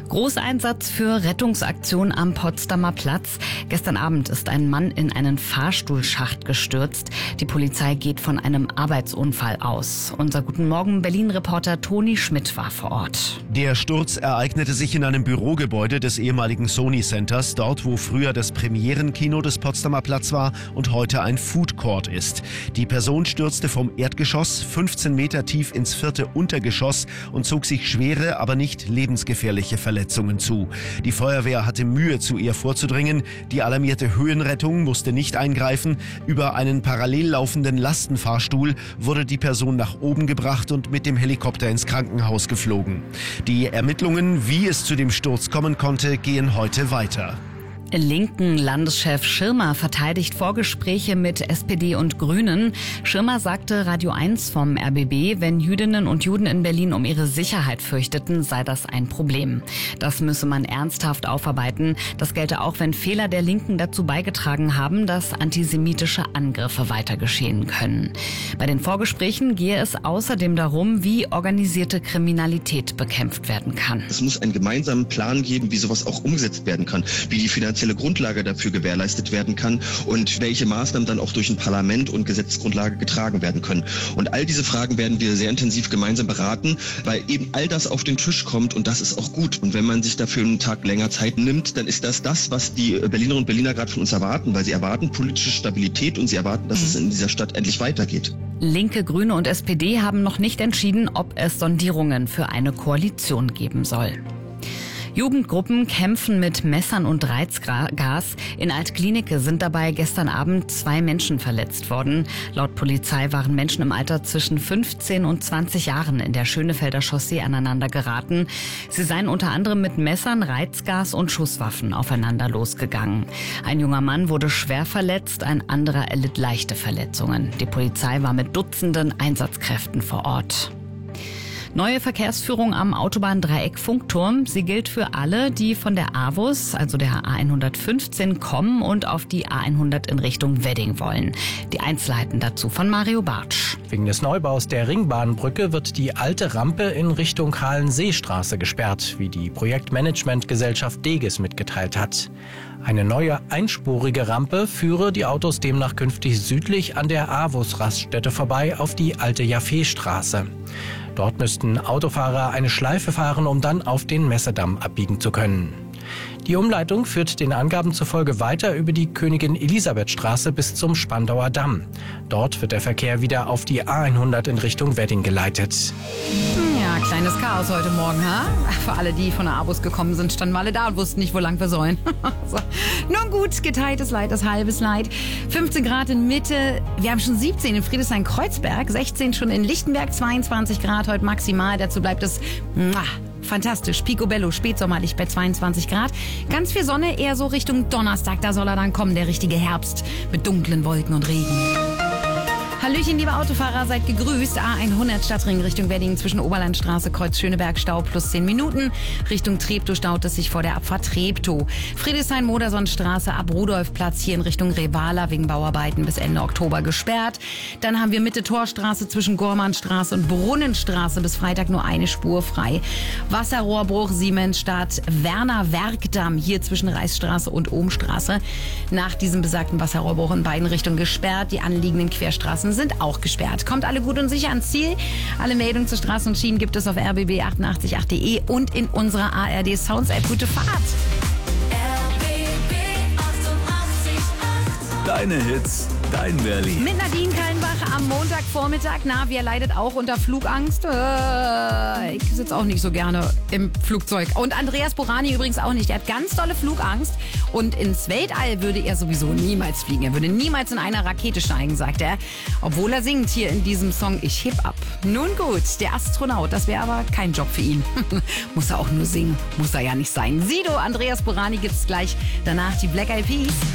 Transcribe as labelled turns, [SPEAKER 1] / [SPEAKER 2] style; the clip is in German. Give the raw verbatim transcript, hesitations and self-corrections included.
[SPEAKER 1] Großeinsatz für Rettungsaktion am Potsdamer Platz. Gestern Abend ist ein Mann in einen Fahrstuhlschacht gestürzt. Die Polizei geht von einem Arbeitsunfall aus. Unser Guten Morgen Berlin-Reporter Toni Schmidt war vor Ort.
[SPEAKER 2] Der Sturz ereignete sich in einem Bürogebäude des ehemaligen Sony Centers, dort wo früher das Premierenkino des Potsdamer Platz war und heute ein Food Court ist. Die Person stürzte vom Erdgeschoss fünfzehn Meter tief ins vierte Untergeschoss und zog sich schwere, aber nicht lebensgefährliche Verletzungen zu. Die Feuerwehr hatte Mühe, zu ihr vorzudringen. Die alarmierte Höhenrettung musste nicht eingreifen. Über einen parallel laufenden Lastenfahrstuhl wurde die Person nach oben gebracht und mit dem Helikopter ins Krankenhaus geflogen. Die Ermittlungen, wie es zu dem Sturz kommen konnte, gehen heute weiter.
[SPEAKER 1] Linken Landeschef Schirmer verteidigt Vorgespräche mit S P D und Grünen. Schirmer sagte Radio eins vom R B B, wenn Jüdinnen und Juden in Berlin um ihre Sicherheit fürchteten, sei das ein Problem. Das müsse man ernsthaft aufarbeiten. Das gelte auch, wenn Fehler der Linken dazu beigetragen haben, dass antisemitische Angriffe weiter geschehen können. Bei den Vorgesprächen gehe es außerdem darum, wie organisierte Kriminalität bekämpft werden kann.
[SPEAKER 3] Es muss einen gemeinsamen Plan geben, wie sowas auch umgesetzt werden kann, wie die finanzielle Grundlage dafür gewährleistet werden kann und welche Maßnahmen dann auch durch ein Parlament und Gesetzesgrundlage getragen werden können. Und all diese Fragen werden wir sehr intensiv gemeinsam beraten, weil eben all das auf den Tisch kommt und das ist auch gut. Und wenn man sich dafür einen Tag länger Zeit nimmt, dann ist das das, was die Berlinerinnen und Berliner gerade von uns erwarten, weil sie erwarten politische Stabilität und sie erwarten, dass es in dieser Stadt endlich weitergeht.
[SPEAKER 1] Linke, Grüne und S P D haben noch nicht entschieden, ob es Sondierungen für eine Koalition geben soll. Jugendgruppen kämpfen mit Messern und Reizgas. In Altklinike sind dabei gestern Abend zwei Menschen verletzt worden. Laut Polizei waren Menschen im Alter zwischen fünfzehn und zwanzig Jahren in der Schönefelder Chaussee aneinander geraten. Sie seien unter anderem mit Messern, Reizgas und Schusswaffen aufeinander losgegangen. Ein junger Mann wurde schwer verletzt, ein anderer erlitt leichte Verletzungen. Die Polizei war mit Dutzenden Einsatzkräften vor Ort. Neue Verkehrsführung am Autobahndreieck Funkturm. Sie gilt für alle, die von der A W U S, also der A hundertfünfzehn, kommen und auf die A hundert in Richtung Wedding wollen. Die Einzelheiten dazu von Mario Bartsch.
[SPEAKER 4] Wegen des Neubaus der Ringbahnbrücke wird die alte Rampe in Richtung Kahlenseestraße gesperrt, wie die Projektmanagementgesellschaft Deges mitgeteilt hat. Eine neue einspurige Rampe führe die Autos demnach künftig südlich an der A W U S-Raststätte vorbei auf die alte Jaffeestraße. Dort müssten Autofahrer eine Schleife fahren, um dann auf den Messedamm abbiegen zu können. Die Umleitung führt den Angaben zufolge weiter über die Königin-Elisabeth-Straße bis zum Spandauer Damm. Dort wird der Verkehr wieder auf die A hundert in Richtung Wedding geleitet.
[SPEAKER 5] Ja, kleines Chaos heute Morgen, ha? Für alle, die von der A W U S gekommen sind, standen wir alle da und wussten nicht, wo lang wir sollen. So. Nun gut, geteiltes Leid, das halbes Leid. fünfzehn Grad in Mitte, wir haben schon siebzehn in Friedrichshain-Kreuzberg, sechzehn schon in Lichtenberg, zweiundzwanzig Grad heute maximal. Dazu bleibt es muah, fantastisch, picobello, spätsommerlich bei zweiundzwanzig Grad. Ganz viel Sonne, eher so Richtung Donnerstag, da soll er dann kommen, der richtige Herbst mit dunklen Wolken und Regen. Hallöchen, liebe Autofahrer, seid gegrüßt. A hundert Stadtring Richtung Wedding zwischen Oberlandstraße, Kreuz Schöneberg, Stau plus zehn Minuten. Richtung Treptow staut es sich vor der Abfahrt Treptow. Friedrichshain-Modersonstraße ab Rudolfplatz hier in Richtung Revala wegen Bauarbeiten bis Ende Oktober gesperrt. Dann haben wir Mitte Torstraße zwischen Gormannstraße und Brunnenstraße bis Freitag nur eine Spur frei. Wasserrohrbruch Siemensstadt, Werner Werkdamm hier zwischen Reichsstraße und Ohmstraße. Nach diesem besagten Wasserrohrbruch in beiden Richtungen gesperrt. Die anliegenden Querstraßen sind auch gesperrt. Kommt alle gut und sicher ans Ziel. Alle Meldungen zu Straßen und Schienen gibt es auf r b b achtundachtzig punkt acht punkt de und in unserer A R D Sounds App. Gute Fahrt!
[SPEAKER 6] R B B achtundachtzig Komma acht.
[SPEAKER 7] Deine Hits, dein Berlin.
[SPEAKER 5] Mit Nadine Kallenbach am Montagvormittag. Na, wer leidet auch unter Flugangst? Äh, ich sitze auch nicht so gerne im Flugzeug. Und Andreas Borani übrigens auch nicht. Er hat ganz dolle Flugangst. Und ins Weltall würde er sowieso niemals fliegen. Er würde niemals in einer Rakete steigen, sagt er. Obwohl er singt hier in diesem Song Ich heb ab. Nun gut, der Astronaut, das wäre aber kein Job für ihn. Muss er auch nur singen. Muss er ja nicht sein. Sido, Andreas Borani gibt's gleich. Danach die Black Eyed Peas.